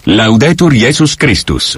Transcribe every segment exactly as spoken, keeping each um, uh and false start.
Laudetur Jesus Christus.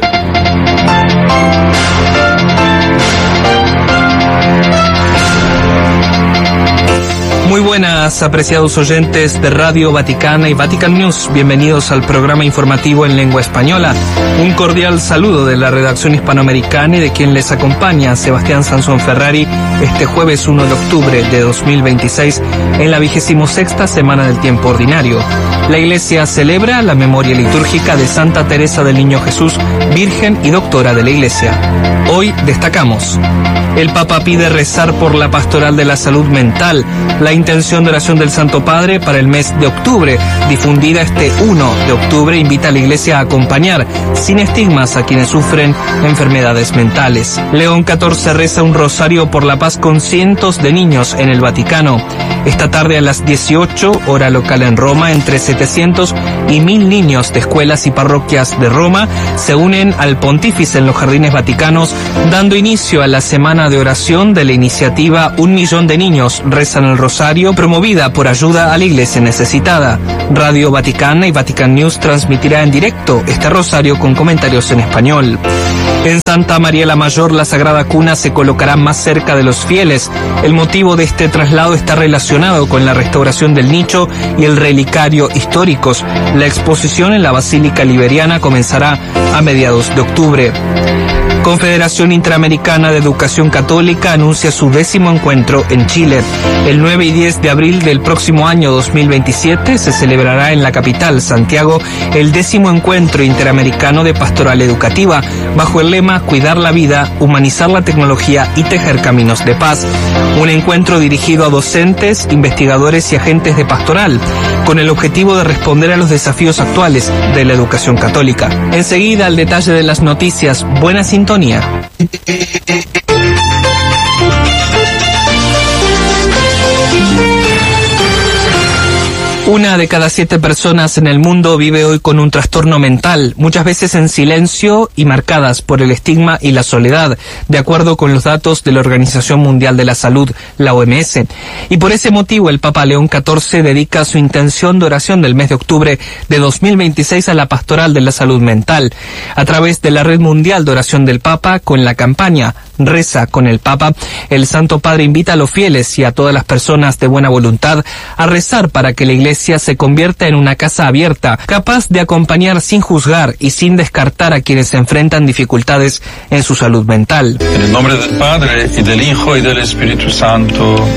Muy buenas, apreciados oyentes de Radio Vaticana y Vatican News. Bienvenidos al programa informativo en lengua española. Un cordial saludo de la redacción hispanoamericana y de quien les acompaña, Sebastián Sansón Ferrari, este jueves uno de octubre de dos mil veintiséis, en la vigésimo sexta semana del tiempo ordinario. La Iglesia celebra la memoria litúrgica de Santa Teresa del Niño Jesús, Virgen y Doctora de la Iglesia. Hoy destacamos: el Papa pide rezar por la pastoral de la salud mental, la intención de oración del Santo Padre para el mes de octubre, difundida este uno de octubre, invita a la Iglesia a acompañar sin estigmas a quienes sufren enfermedades mentales. León catorce reza un rosario por la paz con cientos de niños en el Vaticano. Esta tarde a las dieciocho, hora local en Roma, entre setecientos y mil niños de escuelas y parroquias de Roma se unen al Pontífice en los Jardines Vaticanos, dando inicio a la semana de oración de la iniciativa Un Millón de Niños Rezan el Rosario, promovida por Ayuda a la Iglesia Necesitada. Radio Vaticana y Vatican News transmitirá en directo este rosario con comentarios en español. En Santa María la Mayor, la Sagrada Cuna se colocará más cerca de los fieles. El motivo de este traslado está relacionado con la restauración del nicho y el relicario históricos. La exposición en la Basílica Liberiana comenzará a mediados de octubre. Confederación Interamericana de Educación Católica anuncia su décimo encuentro en Chile. El nueve y diez de abril del próximo año dos mil veintisiete se celebrará en la capital, Santiago, el décimo encuentro interamericano de pastoral educativa, bajo el lema Cuidar la vida, humanizar la tecnología y tejer caminos de paz. Un encuentro dirigido a docentes, investigadores y agentes de pastoral, con el objetivo de responder a los desafíos actuales de la educación católica. Enseguida, el detalle de las noticias. Buena sintonía. Una de cada siete personas en el mundo vive hoy con un trastorno mental, muchas veces en silencio y marcadas por el estigma y la soledad, de acuerdo con los datos de la Organización Mundial de la Salud, la O M S. Y por ese motivo el Papa León catorce dedica su intención de oración del mes de octubre de dos mil veintiséis a la pastoral de la salud mental. A través de la Red Mundial de Oración del Papa, con la campaña Reza con el Papa, el Santo Padre invita a los fieles y a todas las personas de buena voluntad a rezar para que la Iglesia se convierta en una casa abierta, capaz de acompañar sin juzgar y sin descartar a quienes se enfrentan dificultades en su salud mental. En el nombre del Padre, y del Hijo, y del Espíritu Santo.